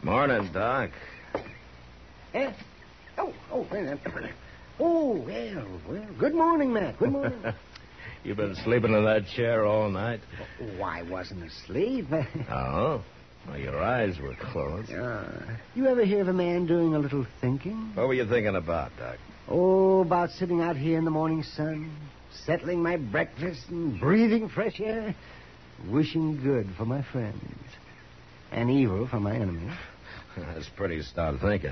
Morning, Doc. Eh? Well, good morning, Matt. Good morning. You been sleeping in that chair all night? Oh, I wasn't asleep. Oh? Well, your eyes were closed. You ever hear of a man doing a little thinking? What were you thinking about, Doc? Oh, about sitting out here in the morning sun, settling my breakfast and breathing fresh air, wishing good for my friends and evil for my enemies. That's pretty stout thinking.